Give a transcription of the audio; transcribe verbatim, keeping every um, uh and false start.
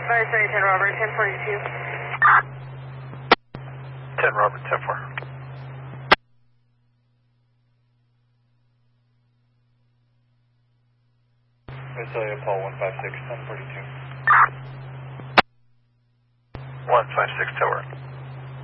Sorry, sorry, ten Robert, ten forty-two. ten Robert, ten four. Visalia, Paul one five six, ten forty-two. one five six, Tower.